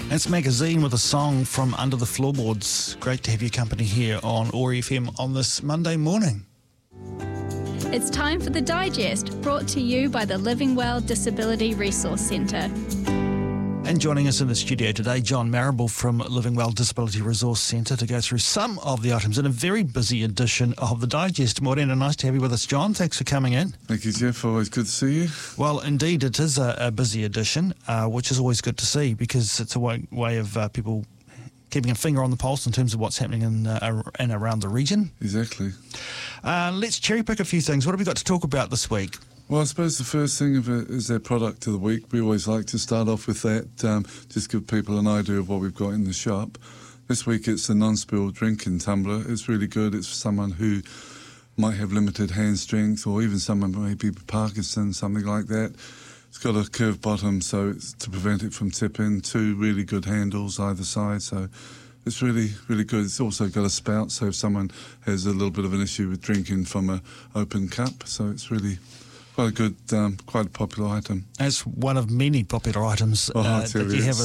It's Magazine with a song from Under the Floorboards. Great to have your company here on OAR FM on this Monday morning. It's time for The Digest, brought to you by the Living Well Disability Resource Centre. And joining us in the studio today, John Marrable from Living Well Disability Resource Centre to go through some of the items in a very busy edition of The Digest. Morena, nice to have you with us, John. Thanks for coming in. Thank you, Jeff. Always good to see you. Well, indeed, it is a busy edition, which is always good to see because it's a way of people keeping a finger on the pulse in terms of what's happening in and around the region. Exactly. Let's cherry pick a few things. What have we got to talk about this week? Well, I suppose the first thing is their product of the week. We always like to start off with that, just give people an idea of what we've got in the shop. This week it's the non-spill drinking tumbler. It's really good. It's for someone who might have limited hand strength, or even someone maybe Parkinson's, something like that. It's got a curved bottom, so it's to prevent it from tipping. 2 really good handles either side, so it's really, really good. It's also got a spout, so if someone has a little bit of an issue with drinking from an open cup, so it's really quite a good, quite a popular item. It's one of many popular items that you have